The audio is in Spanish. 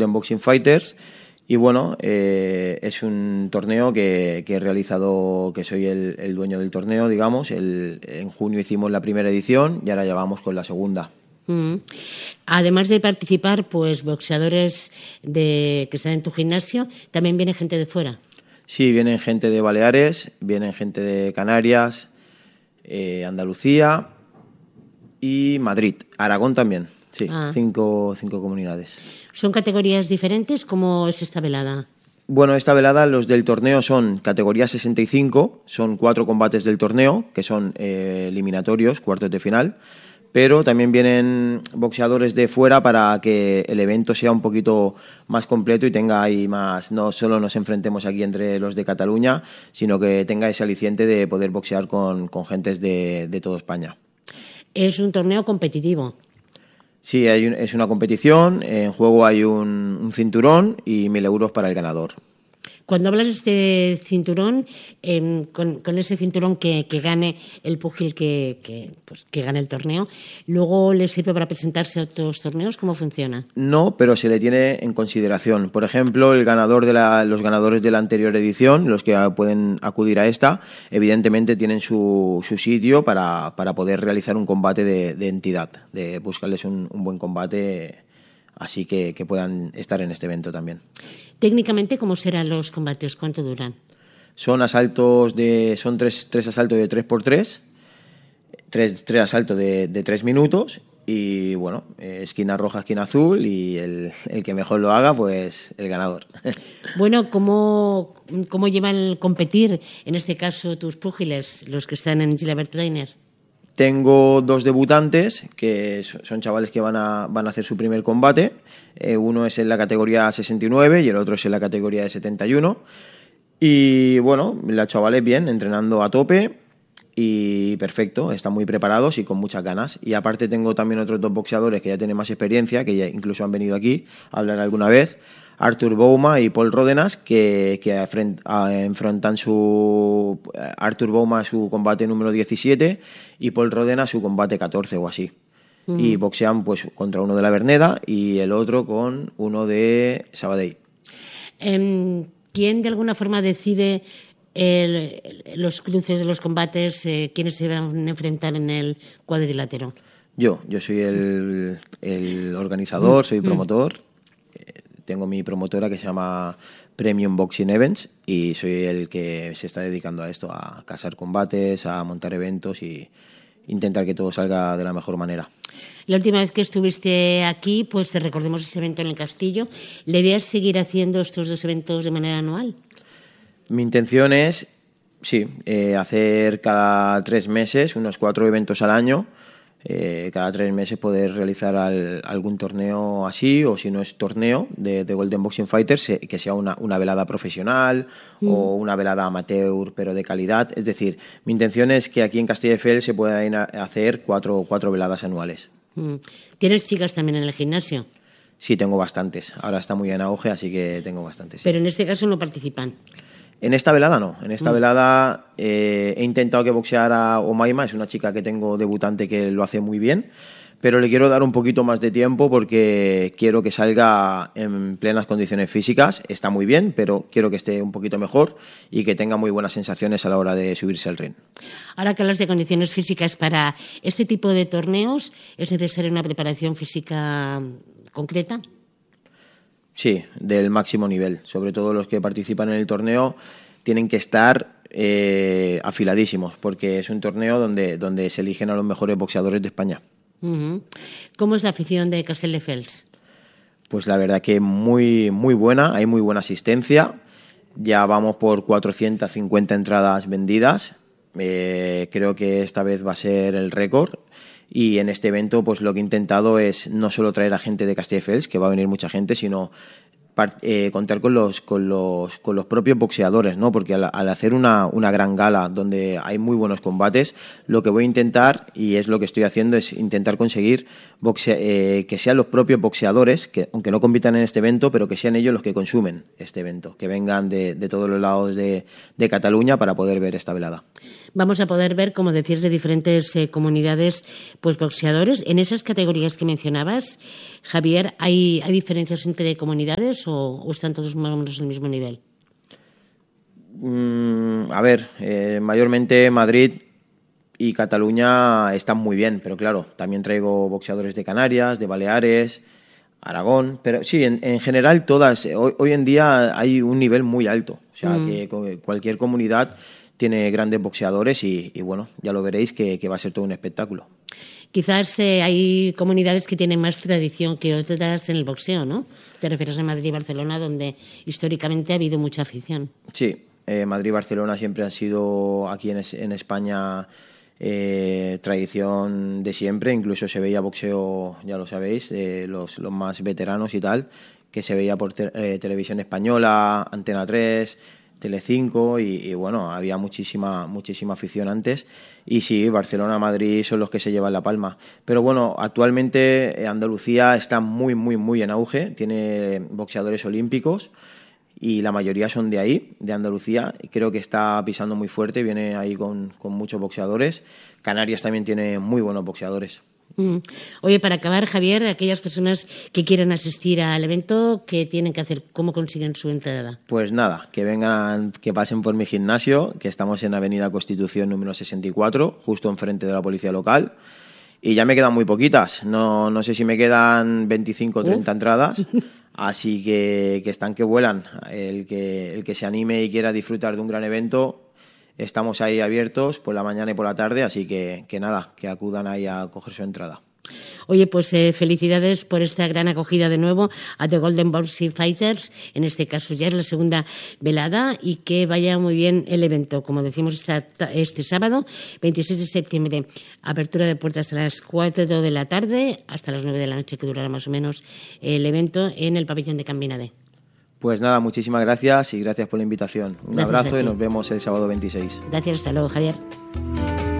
Golden Boxing Fighters. Y bueno, es un torneo que he realizado, que soy el dueño del torneo, digamos. En junio hicimos la primera edición y ahora ya vamos con la segunda. Además de participar, pues boxeadores que están en tu gimnasio, ¿también viene gente de fuera? Sí, vienen gente de Baleares, vienen gente de Canarias, Andalucía y Madrid. Aragón también, sí, 5 comunidades. ¿Son categorías diferentes? ¿Cómo es esta velada? Bueno, esta velada los del torneo son categoría 65, son 4 combates del torneo, que son eliminatorios, cuartos de final, pero también vienen boxeadores de fuera para que el evento sea un poquito más completo y tenga ahí más, no solo nos enfrentemos aquí entre los de Cataluña, sino que tenga ese aliciente de poder boxear con gentes de toda España. Es un torneo competitivo. Sí, es una competición, en juego hay un cinturón y 1.000 euros para el ganador. Cuando hablas de este cinturón, con ese cinturón que gane el púgil que gane el torneo, ¿luego le sirve para presentarse a otros torneos? ¿Cómo funciona? No, pero se le tiene en consideración. Por ejemplo, los ganadores de la anterior edición, los que pueden acudir a esta, evidentemente tienen su sitio para poder realizar un combate de entidad, de buscarles un buen combate, así que puedan estar en este evento también. Técnicamente, ¿cómo serán los combates? ¿Cuánto duran? Son asaltos son tres asaltos de 3x3, tres asaltos de 3 minutos y bueno, esquina roja, esquina azul y el que mejor lo haga, pues el ganador. Bueno, ¿cómo llevan el competir, en este caso, tus púgiles, los que están en Gilbert Trainer? Tengo 2 debutantes, que son chavales que van a hacer su primer combate. Uno es en la categoría 69 y el otro es en la categoría de 71. Y bueno, los chavales bien, entrenando a tope y perfecto, están muy preparados y con muchas ganas. Y aparte tengo también otros 2 boxeadores que ya tienen más experiencia, que ya incluso han venido aquí a hablar alguna vez. Artur Bouma y Paul Ródenas, que enfrentan Artur Bouma su combate número 17 y Paul Ródenas su combate 14 o así. Y boxean pues contra uno de la Verneda y el otro con uno de Sabadell. ¿Quién de alguna forma decide los cruces de los combates, quiénes se van a enfrentar en el cuadrilátero? Yo soy el organizador, soy promotor. Tengo mi promotora que se llama Premium Boxing Events y soy el que se está dedicando a esto, a casar combates, a montar eventos y intentar que todo salga de la mejor manera. La última vez que estuviste aquí, pues recordemos ese evento en el Castillo. ¿La idea es seguir haciendo estos 2 eventos de manera anual? Mi intención es, sí, hacer cada 3 meses, unos 4 eventos al año. Cada 3 meses poder realizar algún torneo así, o si no es torneo de Golden Boxing Fighters, que sea una velada profesional o una velada amateur pero de calidad. Es decir, mi intención es que aquí en Castelldefels se puedan hacer 4 veladas anuales. ¿Tienes chicas también en el gimnasio? Sí, tengo bastantes. Ahora está muy en auge, así que tengo bastantes. Sí. Pero en este caso no participan. En esta velada no. En esta velada he intentado que boxeara Omaima, es una chica que tengo debutante que lo hace muy bien, pero le quiero dar un poquito más de tiempo porque quiero que salga en plenas condiciones físicas. Está muy bien, pero quiero que esté un poquito mejor y que tenga muy buenas sensaciones a la hora de subirse al ring. Ahora que hablas de condiciones físicas, para este tipo de torneos, ¿es necesaria una preparación física concreta? Sí, del máximo nivel. Sobre todo los que participan en el torneo tienen que estar afiladísimos, porque es un torneo donde se eligen a los mejores boxeadores de España. ¿Cómo es la afición de Castelldefels? Pues la verdad que muy, muy buena, hay muy buena asistencia. Ya vamos por 450 entradas vendidas. Creo que esta vez va a ser el récord. Y en este evento pues lo que he intentado es no solo traer a gente de Castelldefels, que va a venir mucha gente, sino contar con los propios boxeadores, ¿no? Porque al hacer una gran gala donde hay muy buenos combates, lo que voy a intentar, y es lo que estoy haciendo, es intentar conseguir que sean los propios boxeadores, que aunque no compitan en este evento, pero que sean ellos los que consumen este evento, que vengan de todos los lados de Cataluña para poder ver esta velada. vamos a poder ver, como decías, de diferentes comunidades, pues boxeadores. En esas categorías que mencionabas, Javier, ¿hay diferencias entre comunidades o están todos más o menos al mismo nivel? A ver, mayormente Madrid y Cataluña están muy bien, pero claro, también traigo boxeadores de Canarias, de Baleares, Aragón, pero sí, en general todas. Hoy en día hay un nivel muy alto, o sea, que cualquier comunidad tiene grandes boxeadores y bueno, ya lo veréis que va a ser todo un espectáculo. Quizás hay comunidades que tienen más tradición que otras en el boxeo, ¿no? Te refieres a Madrid y Barcelona, donde históricamente ha habido mucha afición. Sí, Madrid y Barcelona siempre han sido aquí en España tradición de siempre. Incluso se veía boxeo, ya lo sabéis, los más veteranos y tal, que se veía por televisión española, Antena 3, Telecinco y bueno, había muchísima afición antes. Y sí, Barcelona, Madrid son los que se llevan la palma. Pero bueno, actualmente Andalucía está muy en auge, tiene boxeadores olímpicos y la mayoría son de ahí, de Andalucía. Creo que está pisando muy fuerte, viene ahí con muchos boxeadores. Canarias también tiene muy buenos boxeadores. Oye, para acabar, Javier, aquellas personas que quieran asistir al evento, ¿qué tienen que hacer? ¿Cómo consiguen su entrada? Pues nada, que vengan, que pasen por mi gimnasio, que estamos en Avenida Constitución número 64, justo enfrente de la policía local. Y ya me quedan muy poquitas, no sé si me quedan 25 o 30 entradas, así que están que vuelan. El que se anime y quiera disfrutar de un gran evento, estamos ahí abiertos por la mañana y por la tarde, así que nada, que acudan ahí a coger su entrada. Oye, pues felicidades por esta gran acogida de nuevo a The Golden Boxing Fighters. En este caso ya es la segunda velada y que vaya muy bien el evento. Como decimos, este sábado, 26 de septiembre, apertura de puertas a las 4 de la tarde hasta las 9 de la noche, que durará más o menos el evento en el pabellón de Can Vinadé. Pues nada, muchísimas gracias y gracias por la invitación. Un abrazo y nos vemos el sábado 26. Gracias, hasta luego, Javier.